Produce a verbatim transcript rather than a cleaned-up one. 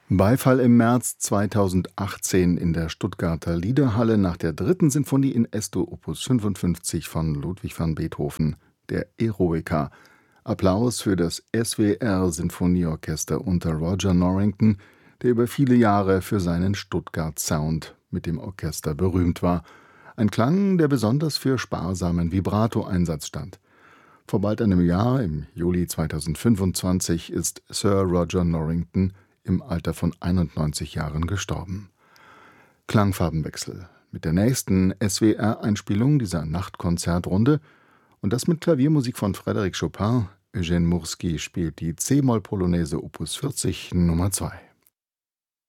Beifall im März zweitausendachtzehn in der Stuttgarter Liederhalle nach der dritten Sinfonie in Es-Dur Opus fünfundfünfzig von Ludwig van Beethoven, der Eroica. Applaus für das S W R-Sinfonieorchester unter Roger Norrington, der über viele Jahre für seinen Stuttgart-Sound mit dem Orchester berühmt war. Ein Klang, der besonders für sparsamen Vibrato-Einsatz stand. Vor bald einem Jahr, im Juli zweitausendfünfundzwanzig, ist Sir Roger Norrington im Alter von einundneunzig Jahren gestorben. Klangfarbenwechsel mit der nächsten S W R-Einspielung dieser Nachtkonzertrunde und das mit Klaviermusik von Frédéric Chopin. Eugène Murski spielt die C-Moll-Polonaise Opus vierzig Nummer zwei.